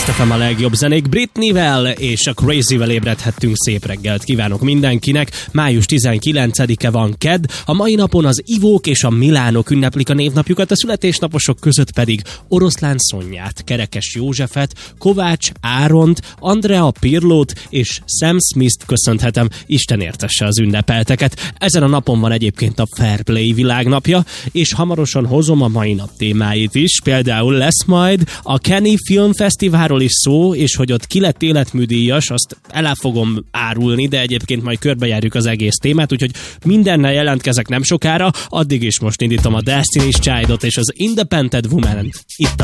Kiss FM a legjobb zenék. Britneyvel és a Crazy-vel ébredhettünk. Szép reggelt kívánok mindenkinek. Május 19-e van, kedd. A mai napon az Ivók és a Milánok ünneplik a névnapjukat, a születésnaposok között pedig Oroszlán Szonyát, Kerekes Józsefet, Kovács Áront, Andrea Pirlót és Sam Smith-t köszönhetem. Isten értesse az ünnepelteket. Ezen a napon van egyébként a Fair Play világnapja, és hamarosan hozom a mai nap témáit is. Például lesz majd a Cannes Film Fesztiválról is szó, és hogy ott ki lett életműdíjas, azt el fogom árulni, de egyébként majd körbejárjuk az egész témát, úgyhogy mindennel jelentkezek nem sokára, addig is most indítom a Destiny's Child-ot és az Independent Woman-t itt a